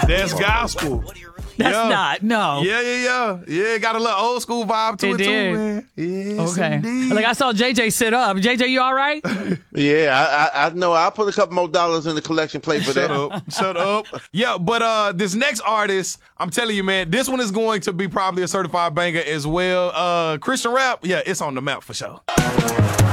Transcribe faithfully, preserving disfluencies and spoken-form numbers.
That's gospel. That's yeah. not, no. Yeah, yeah, yeah. Yeah, got a little old school vibe to It it, did. too, man. Yes, Okay. indeed. Like I saw J J sit up. J J, you all right? Yeah, I, I, I know. I'll put a couple more dollars in the collection plate for Shut that. up. Shut up. Yeah, but uh, this next artist, I'm telling you, man, this one is going to be probably a certified banger as well. Uh, Christian rap, yeah, it's on the map for sure.